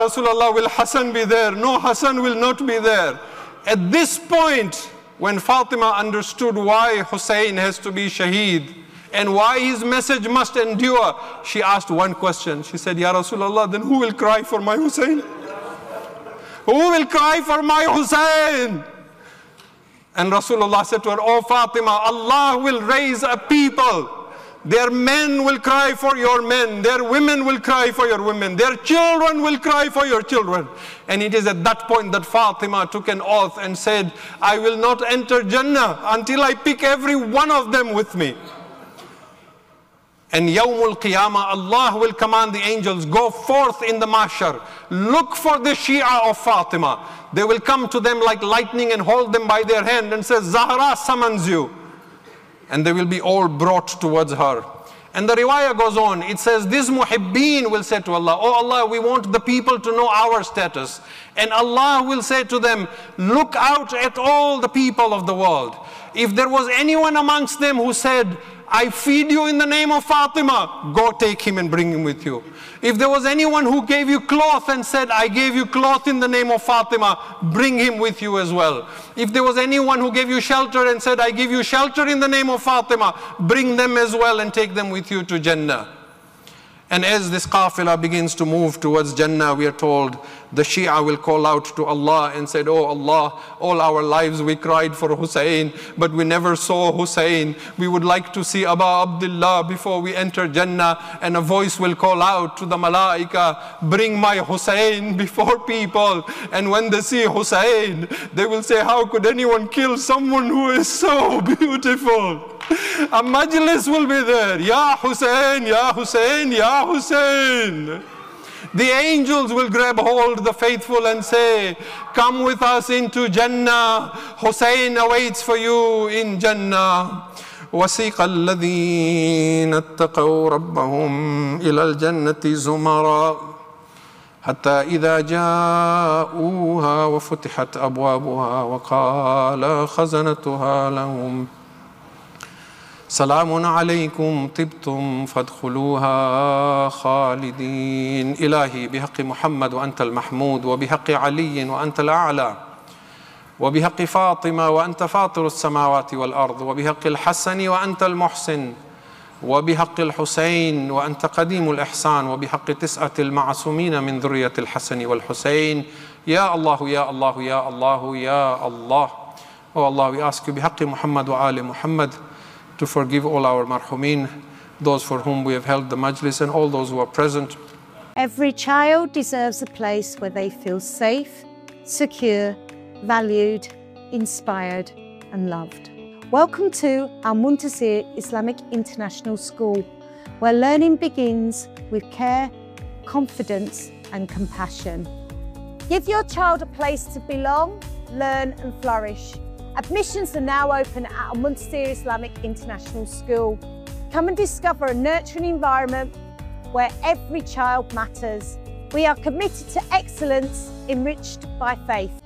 Rasulullah, will Hassan be there? No, Hassan will not be there. At this point, when Fatima understood why Hussein has to be shaheed and why his message must endure, she asked one question. She said, Ya Rasulullah, then who will cry for my Hussein? Who will cry for my Hussein? And Rasulullah said to her, Oh Fatima, Allah will raise a people. Their men will cry for your men. Their women will cry for your women. Their children will cry for your children. And it is at that point that Fatima took an oath and said, I will not enter Jannah until I pick every one of them with me. And Yawmul Qiyamah, Allah will command the angels, go forth in the mahshar. Look for the Shia of Fatima. They will come to them like lightning and hold them by their hand and say, Zahra summons you. And they will be all brought towards her. And the riwayah goes on. It says, these muhibbeen will say to Allah, Oh Allah, we want the people to know our status. And Allah will say to them, look out at all the people of the world. If there was anyone amongst them who said, I feed you in the name of Fatima, go take him and bring him with you. If there was anyone who gave you cloth and said, I gave you cloth in the name of Fatima, bring him with you as well. If there was anyone who gave you shelter and said, I give you shelter in the name of Fatima, bring them as well and take them with you to Jannah. And as this qafilah begins to move towards Jannah, we are told the Shia will call out to Allah and said, Oh Allah, all our lives we cried for Hussein, but we never saw Hussein. We would like to see Aba Abdullah before we enter Jannah. And a voice will call out to the Malaika, bring my Hussein before people. And when they see Hussein, they will say, how could anyone kill someone who is so beautiful? A majlis will be there. Ya Hussein, Ya Hussein, Ya Hussein. The angels will grab hold of the faithful and say, come with us into Jannah. Hussein awaits for you in Jannah. وَسِيقَ الَّذِينَ اتَّقَوْا رَبَّهُمْ إِلَى الْجَنَّةِ زُمَرًا حتى إذا جاءوها وفتحت أبوابها وقال خزنتها لهم سلام عليكم طبتم فادخلوها خالدين. إلهي بحق محمد وأنت المحمود، وبحق علي وأنت الأعلى، وبحق فاطمة وأنت فاطر السماوات والأرض، وبحق الحسن وأنت المحسن، وبحق الحسين وأنت قديم الإحسان، وبحق 9 المعصومين من ذرية الحسن والحسين. يا الله يا الله يا الله يا الله. Oh Allah, we ask you بحق محمد وآل محمد to forgive all our marhumin, those for whom we have held the majlis and all those who are present. Every child deserves a place where they feel safe, secure, valued, inspired and loved. Welcome to Al Muntasir Islamic International School, where learning begins with care, confidence and compassion. Give your child a place to belong, learn and flourish. Admissions are now open at Al Muntasir Islamic International School. Come and discover a nurturing environment where every child matters. We are committed to excellence enriched by faith.